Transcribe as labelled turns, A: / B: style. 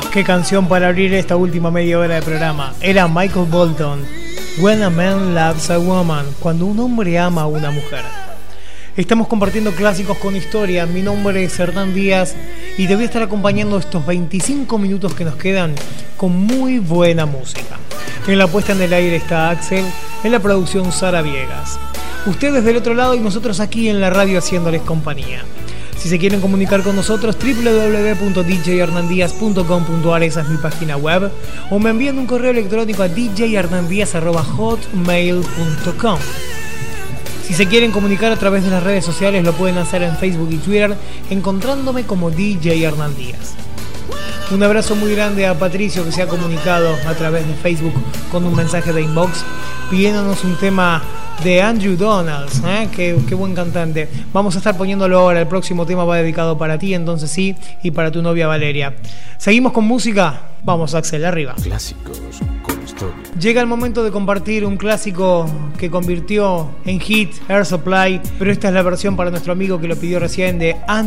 A: Qué canción para abrir esta última media hora de programa. Era Michael Bolton, When a Man Loves a Woman, cuando un hombre ama a una mujer. Estamos compartiendo clásicos con historia. Mi nombre es Hernán Díaz y te voy a estar acompañando estos 25 minutos que nos quedan con muy buena música. En la puesta en el aire está Axel, en la producción Sara Viegas. Ustedes del otro lado y nosotros aquí en la radio haciéndoles compañía. Si se quieren comunicar con nosotros, www.djhernandíaz.com.ar, esa es mi página web, o me envían un correo electrónico a djhernandíaz@hotmail.com. Si se quieren comunicar a través de las redes sociales, lo pueden hacer en Facebook y Twitter, encontrándome como DJ Hernán Díaz. Un abrazo muy grande a Patricio, que se ha comunicado a través de Facebook con un mensaje de inbox pidiéndonos un tema de Andrew Donalds, qué buen cantante. Vamos a estar poniéndolo ahora. El próximo tema va dedicado para ti, entonces sí, y para tu novia Valeria. Seguimos con música. Vamos, Axel, arriba.
B: Clásicos con historia.
A: Llega el momento de compartir un clásico que convirtió en hit Air Supply, pero esta es la versión para nuestro amigo que lo pidió recién de Andrew